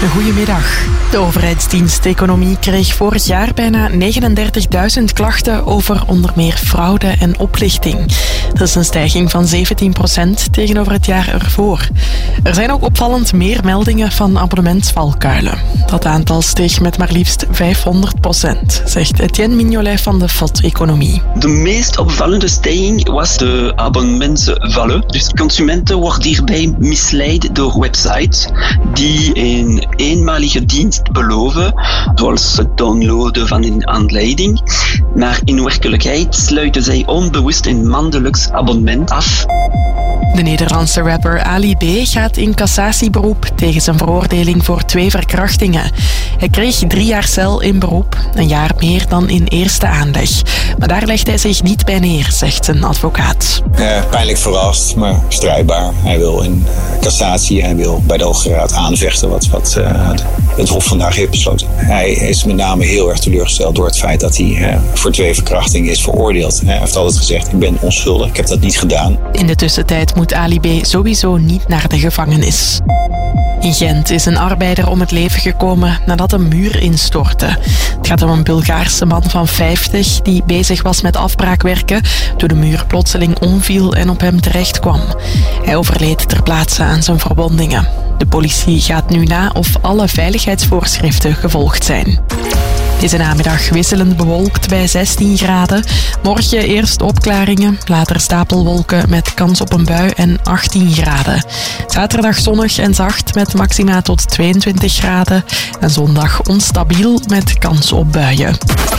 Goedemiddag. De overheidsdienst Economie kreeg vorig jaar bijna 39.000 klachten over onder meer fraude en oplichting. Dat is een stijging van 17% tegenover het jaar ervoor. Er zijn ook opvallend meer meldingen van abonnementsvalkuilen. Dat aantal steeg met maar liefst 500%, zegt Etienne Mignolet van de FOD Economie. De meest opvallende stijging was de abonnementsvallen. Dus consumenten worden hierbij misleid door websites die een eenmalige dienst beloven, zoals het downloaden van een aanleiding. Maar in werkelijkheid sluiten zij onbewust een maandelijks abonnement af. De Nederlandse rapper Ali B gaat in cassatieberoep tegen zijn veroordeling voor 2 verkrachtingen. Hij kreeg 3 jaar cel in beroep, een jaar meer dan in eerste aanleg. Maar daar legt hij zich niet bij neer, zegt zijn advocaat. Pijnlijk verrast, maar strijdbaar. Hij wil in cassatie, hij wil bij de Hoge Raad aanvechten wat het Hof vandaag heeft besloten. Hij is met name heel erg teleurgesteld door het feit dat hij voor 2 verkrachtingen is veroordeeld. Hij heeft altijd gezegd, ik ben onschuldig, ik heb dat niet gedaan. In de tussentijd moet Ali B sowieso niet naar de gevangenis. In Gent is een arbeider om het leven gekomen nadat een muur instortte. Het gaat om een Bulgaarse man van 50 die bezig was met afbraakwerken toen de muur plotseling omviel en op hem terecht kwam. Hij overleed ter plaatse aan zijn verwondingen. De politie gaat nu na of alle veiligheidsvoorschriften gevolgd zijn. Deze namiddag wisselend bewolkt bij 16 graden. Morgen eerst opklaringen, later stapelwolken met kans op een bui en 18 graden. Zaterdag zonnig en zacht met maxima tot 22 graden. En zondag onstabiel met kans op buien.